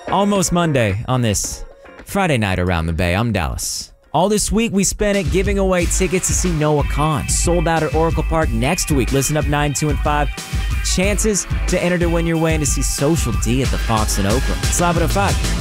Almost Monday on this Friday night around the Bay. I'm Dallas. All this week we spent it giving away tickets to see Noah Kahan. Sold out at Oracle Park next week. Listen up, 9, 2, and 5. Chances to enter to win your way and to see Social D at the Fox in Oakland. Slap it at 5.